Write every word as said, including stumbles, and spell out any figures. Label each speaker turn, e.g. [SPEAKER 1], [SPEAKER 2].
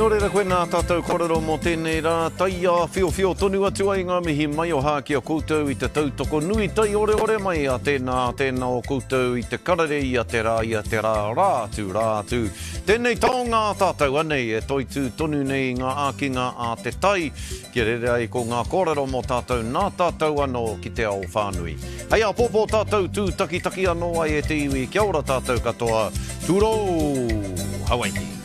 [SPEAKER 1] Nō reira koe nā tātou korero mō tēnei rā, tai a whio whio tonu atu ai ngā mihi mai o hāki o koutou i te tautoko nui tai ore ore mai a tēnā, tēnā o koutou i te karare i a te rā, i a te rā, rātu, rātu. Tēnei taonga tātou anei e toitu tonu nei ngā ākinga a te tai, ki rere ai ko ngā korero mō tātou nā tātou anō ki te ao whānui. Hei a pōpō tātou tū taki taki anō ai e te iwi, kia ora tātou katoa, tūrou, Hawaii.